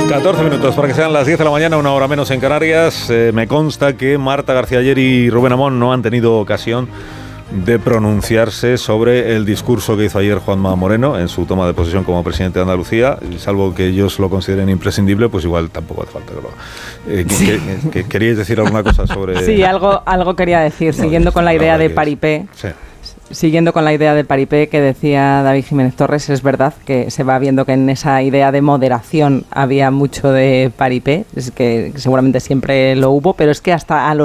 14 minutos para que sean las 10 de la mañana, una hora menos en Canarias. Me consta que Marta García Ayer y Rubén Amón no han tenido ocasión de pronunciarse sobre el discurso que hizo ayer Juanma Moreno en su toma de posesión como presidente de Andalucía, salvo que ellos lo consideren imprescindible, pues igual tampoco hace falta que lo... ¿Queríais decir alguna cosa sobre...? Sí, algo quería decir, siguiendo con la idea de paripé. Sí. Siguiendo con la idea del paripé que decía David Jiménez Torres, es verdad que se va viendo que en esa idea de moderación había mucho de paripé, es que seguramente siempre lo hubo, pero es que hasta a los